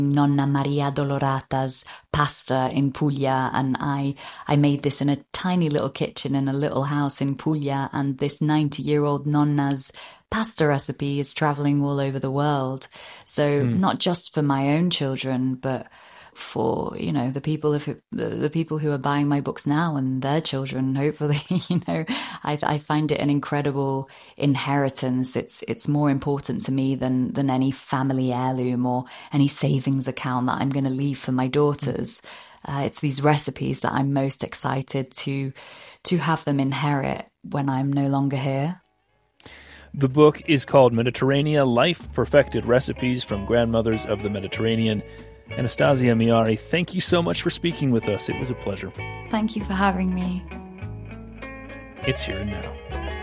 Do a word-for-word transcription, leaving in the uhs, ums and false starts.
Nonna Maria Dolorata's pasta in Puglia, and I I made this in a tiny little kitchen in a little house in Puglia, and this ninety-year-old nonna's pasta recipe is traveling all over the world. So mm. not just for my own children, but for, you know, the people of the, the people who are buying my books now and their children, hopefully. You know, I, I find it an incredible inheritance. It's it's more important to me than than any family heirloom or any savings account that I'm going to leave for my daughters. Uh, it's these recipes that I'm most excited to to have them inherit when I'm no longer here. The book is called Mediterranea: Life Perfected Recipes from Grandmothers of the Mediterranean. Anastasia Miari, thank you so much for speaking with us. It was a pleasure. Thank you for having me. It's Here and Now.